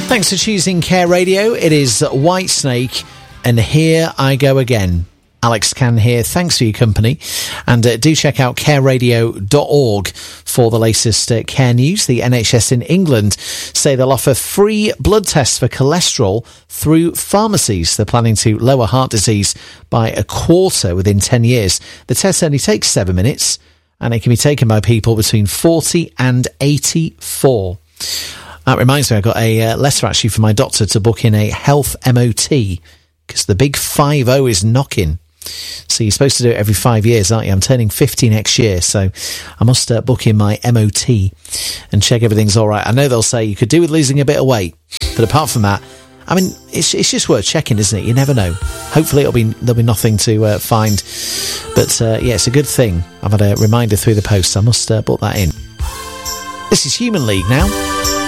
Thanks for choosing Care Radio. It is Whitesnake, and here I go again. Alex Can here. Thanks for your company. And do check out careradio.org for the latest care news. The NHS in England say they'll offer free blood tests for cholesterol through pharmacies. They're planning to lower heart disease by a quarter within 10 years. The test only takes 7 minutes, and it can be taken by people between 40 and 84. That reminds me, I got a letter actually from my doctor to book in a health MOT, because the big 50 is knocking. So you're supposed to do it every 5 years, aren't you? I'm turning 50 next year, so I must book in my MOT and check everything's all right. I know they'll say you could do with losing a bit of weight, but apart from that, I mean, it's just worth checking, isn't it? You never know. Hopefully there'll be nothing to find, but yeah, it's a good thing. I've had a reminder through the post. I must book that in. This is Human League now.